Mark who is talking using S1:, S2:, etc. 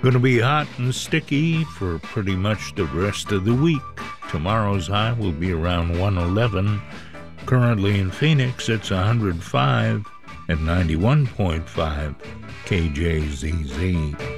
S1: Going to be hot and sticky for pretty much the rest of the week. Tomorrow's high will be around 111. Currently in Phoenix, it's 105 at 91.5 KJZZ.